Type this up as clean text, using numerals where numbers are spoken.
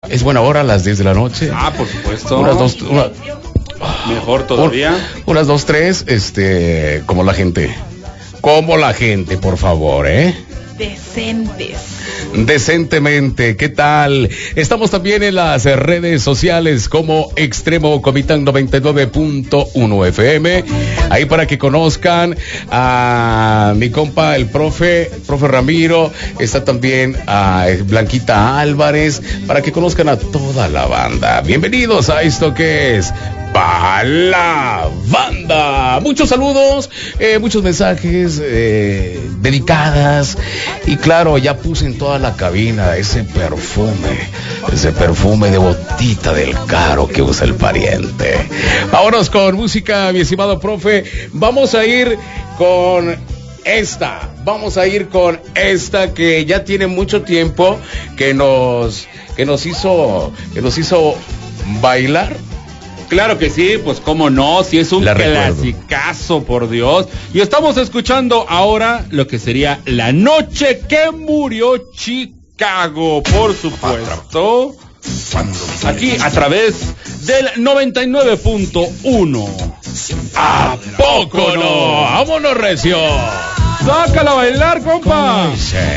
Es buena hora a las 10 de la noche. Ah, por supuesto. Mejor todavía. Unas 2, 3, como la gente. Como la gente, por favor, Decentemente, ¿qué tal? Estamos también en las redes sociales como Extremo Comitán 99.1 FM. Ahí para que conozcan a mi compa, el profe Ramiro. Está también a Blanquita Álvarez, para que conozcan a toda la banda. Bienvenidos a esto que es Pa' la Banda. Muchos saludos, muchos mensajes, dedicadas. Y claro, ya puse en toda la cabina ese perfume de botita del Caro que usa el pariente. Vámonos con música, mi estimado profe. Vamos a ir con esta que ya tiene mucho tiempo que nos hizo bailar. Claro que sí, pues cómo no, si es un clasicazo, por Dios. Y estamos escuchando ahora lo que sería La Noche que Murió Chicago, por supuesto. Aquí a través del 99.1. ¿A poco no? ¡Vámonos, recio! ¡Sácala a bailar, compa! ¿Cómo dice?